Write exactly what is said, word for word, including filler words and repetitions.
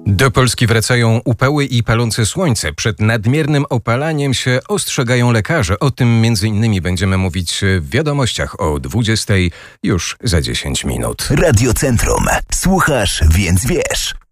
Do Polski wracają upały i palące słońce. Przed nadmiernym opalaniem się ostrzegają lekarze. O tym między innymi będziemy mówić w wiadomościach o dwudziestej już za dziesięć minut. Radio Centrum. Słuchasz, więc wiesz.